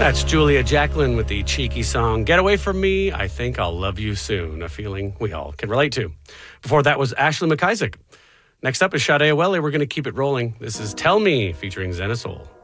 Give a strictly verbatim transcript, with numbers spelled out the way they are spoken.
That's Julia Jacqueline with the cheeky song, Get Away From Me, I Think I'll Love You Soon, a feeling we all can relate to. Before that was Ashley McIsaac. Next up is Sade Awele. We're going to keep it rolling. This is Tell Me, featuring Xena Soul.